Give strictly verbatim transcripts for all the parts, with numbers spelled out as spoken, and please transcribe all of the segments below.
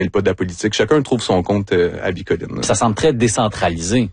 pas de la politique. Chacun trouve son compte euh, à Bicoline. Ça semble très décentralisé.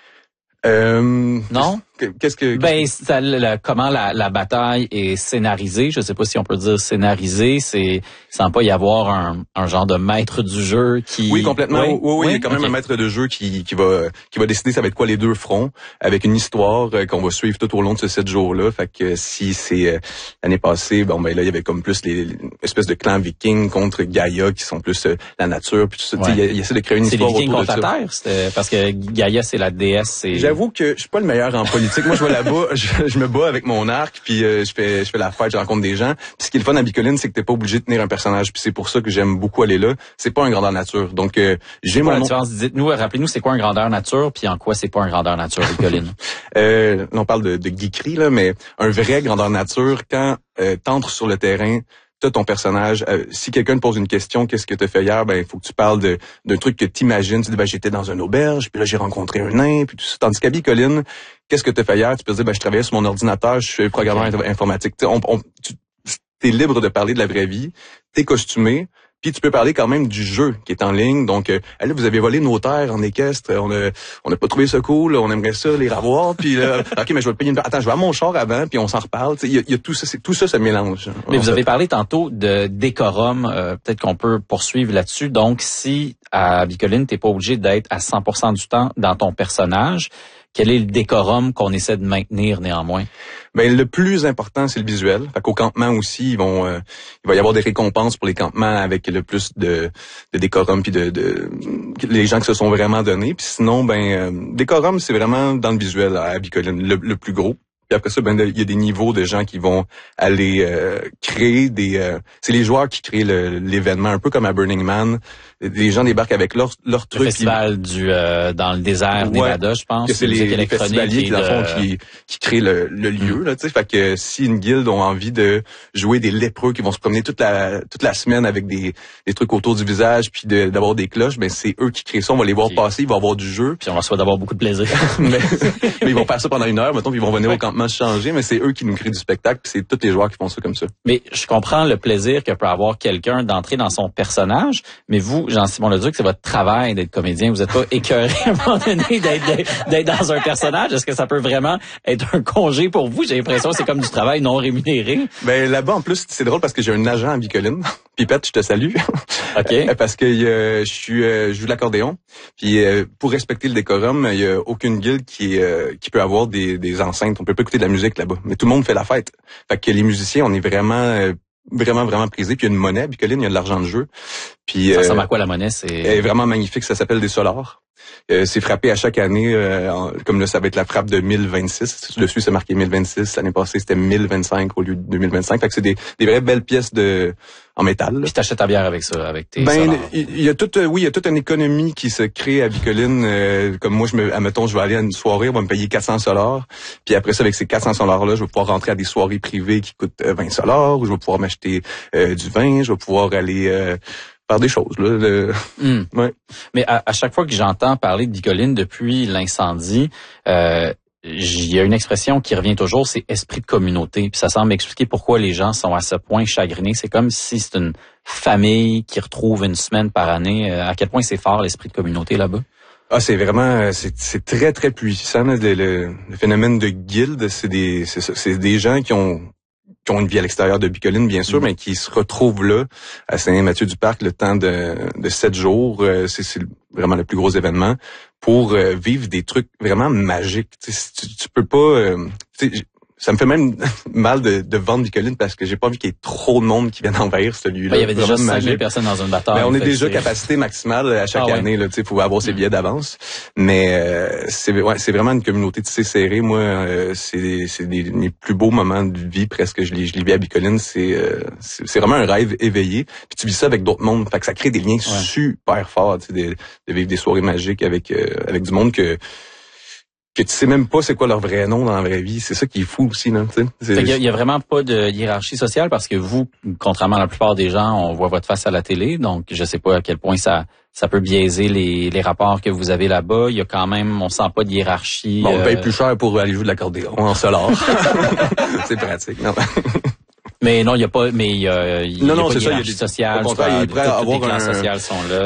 Euh, non? Qu'est-ce que... Ben, ça, la, comment la, la bataille est scénarisée, je sais pas si on peut dire scénarisée, c'est, sans pas y avoir un, un genre de maître du jeu qui... Oui, complètement. Oui, oui, oui, oui, il y a quand même okay. un maître de jeu qui, qui va, qui va décider ça va être quoi les deux fronts, avec une histoire euh, qu'on va suivre tout au long de ces sept jours-là. Fait que si c'est euh, l'année passée, bon, ben là, il y avait comme plus les, les espèces de clans vikings contre Gaïa qui sont plus euh, la nature, puis tout ça. Ouais. Il, il essaie de créer une c'est histoire les vikings autour contre de ça. la terre, c'était, parce que Gaïa, c'est la déesse. C'est... J'avoue que je suis pas le meilleur en politique. Moi, je vais là-bas, je, je me bats avec mon arc, puis euh, je fais je fais la fête, je rencontre des gens. Puis ce qui est le fun à Bicoline, c'est que t'es pas obligé de tenir un personnage. Puis c'est pour ça que j'aime beaucoup aller là. C'est pas un grandeur nature. Donc euh, j'ai mon la nom... différence. Dites-nous, rappelez-nous, c'est quoi un grandeur nature, puis en quoi c'est pas un grandeur nature, Bicoline. euh, on parle de, de geekerie là, mais un vrai grandeur nature quand euh, t'entres sur le terrain. T'as ton personnage. Euh, si quelqu'un te pose une question, qu'est-ce que t'as fait hier? Ben, il faut que tu parles de d'un truc que t'imagines. Tu dis, ben, j'étais dans une auberge, puis là, j'ai rencontré un nain, puis tout ça. Tandis qu'à Bicoline, qu'est-ce que t'as fait hier? Tu peux dire, ben, je travaillais sur mon ordinateur, je suis programmeur okay. informatique. T'sais, on, on, tu es libre de parler de la vraie vie. T'es costumé. Puis tu peux parler quand même du jeu qui est en ligne. Donc, euh, là, vous avez volé nos terres en équestre. On a, on a pas trouvé ça cool. On aimerait ça les revoir. Puis là, ok, mais je vais te payer une. Attends, je vais à mon char avant. Puis on s'en reparle. Il y a, y a tout ça, c'est, tout ça se mélange. Mais vous fait. avez parlé tantôt de décorum. Euh, peut-être qu'on peut poursuivre là-dessus. Donc, si à Bicoline, t'es pas obligé d'être à cent pour cent du temps dans ton personnage, quel est le décorum qu'on essaie de maintenir néanmoins? Ben le plus important, c'est le visuel. Fait qu'au campement aussi, ils vont, euh, il va y avoir des récompenses pour les campements avec le plus de, de décorum puis de, de les gens qui se sont vraiment donnés. Puis sinon, ben euh, décorum, c'est vraiment dans le visuel à Bicoline, le, le plus gros. Puis après ça, ben il y a des niveaux de gens qui vont aller euh, créer des... Euh, c'est les joueurs qui créent le, l'événement, un peu comme à Burning Man. Les gens débarquent avec leur, leur truc. Le festival puis, du euh, dans le désert ouais, Nevada, je pense. Que c'est les, les festivaliers qui, de... fond, qui, qui créent le, le lieu. Là, tu sais, fait que si une guilde ont envie de jouer des lépreux qui vont se promener toute la toute la semaine avec des, des trucs autour du visage puis de, d'avoir des cloches, ben c'est eux qui créent ça. On va les voir okay. passer, ils vont avoir du jeu. Puis on va soit d'avoir beaucoup de plaisir. mais, mais ils vont faire ça pendant une heure, mettons, puis ils vont venir au campement se changer. Mais c'est eux qui nous créent du spectacle. Puis c'est tous les joueurs qui font ça comme ça. Mais je comprends le plaisir que peut avoir quelqu'un d'entrer dans son personnage. Mais vous, Jean-Simon Leduc, c'est votre travail d'être comédien. Vous n'êtes pas écœuré à un moment donné d'être, d'être dans un personnage. Est-ce que ça peut vraiment être un congé pour vous? J'ai l'impression que c'est comme du travail non rémunéré. Ben là-bas, en plus, c'est drôle parce que j'ai un agent à Bicoline. Pipette, je te salue. OK. Parce que euh, je suis euh, je joue de l'accordéon. Puis euh, pour respecter le décorum, il y a aucune guilde qui euh, qui peut avoir des, des enceintes. On peut pas écouter de la musique là-bas. Mais tout le monde fait la fête. Fait que les musiciens, on est vraiment... Euh, vraiment, vraiment prisé. Puis il y a une monnaie, Bicoline, il y a de l'argent de jeu. Puis, ça euh, ressemble à quoi la monnaie? C'est elle est vraiment magnifique, ça s'appelle des solars. Euh, c'est frappé à chaque année, euh, en, comme là, ça va être la frappe de mille vingt-six. Dessus, c'est marqué mille vingt-six. L'année passée, c'était mille vingt-cinq au lieu de deux mille vingt-cinq. Fait que c'est des, des vraies belles pièces de en métal. Là. Puis t'achètes ta bière avec ça, avec tes Ben, solars. il y a toute, oui, il y a toute une économie qui se crée à Bicoline. Euh, comme moi, je me, admettons, je vais aller à une soirée, on va me payer quatre cents solars. Puis après ça, avec ces quatre cents solars-là, je vais pouvoir rentrer à des soirées privées qui coûtent vingt solars, ou je vais pouvoir m'acheter euh, du vin, je vais pouvoir aller... Euh, faire des choses là. Le... Mm. Ouais. Mais à, à chaque fois que j'entends parler de Bicoline depuis l'incendie, euh, il y a une expression qui revient toujours, c'est esprit de communauté. Puis ça semble expliquer pourquoi les gens sont à ce point chagrinés. C'est comme si c'est une famille qui retrouve une semaine par année. À quel point c'est fort l'esprit de communauté là-bas? Ah, c'est vraiment, c'est, c'est très très puissant. Là, le, le, le phénomène de guilde, c'est des, c'est, c'est des gens qui ont qui ont une vie à l'extérieur de Bicoline, bien sûr, mmh. mais qui se retrouvent là, à Saint-Mathieu-du-Parc, le temps de, de sept jours. Euh, c'est, c'est vraiment le plus gros événement pour euh, vivre des trucs vraiment magiques. Tu, tu peux pas... Euh, ça me fait même mal de, de vendre Bicoline parce que j'ai pas envie qu'il y ait trop de monde qui vienne envahir ce lieu-là. Ben, il y avait déjà cinq mille personnes dans une bataille. Ben, on est déjà c'est... capacité maximale à chaque ah, année. Il ouais. faut avoir ses billets d'avance. Mais euh, c'est, ouais, c'est vraiment une communauté tissée serrée. Moi, euh, c'est, c'est des, mes plus beaux moments de vie presque. Je les, je les vis à Bicoline. C'est, euh, c'est, c'est vraiment un rêve éveillé. Puis tu vis ça avec d'autres mondes. Fait que ça crée des liens ouais. super forts. De, de vivre des soirées magiques avec, euh, avec du monde que... que tu sais même pas c'est quoi leur vrai nom dans la vraie vie. C'est ça qui est fou aussi, là. Tu sais. Il y a, il y a vraiment pas de hiérarchie sociale parce que vous, contrairement à la plupart des gens, on voit votre face à la télé. Donc, je sais pas à quel point ça ça peut biaiser les, les rapports que vous avez là-bas. Il y a quand même, on sent pas de hiérarchie. Bon, on euh... paye plus cher pour aller jouer de l'accordéon en solar. C'est pratique, non? Mais non, il y a pas, mais il y a, il non, y a non, pas c'est de ça, hiérarchie il y a des, sociale. Au contraire, il est prêt à avoir les clans un... sociales sont là.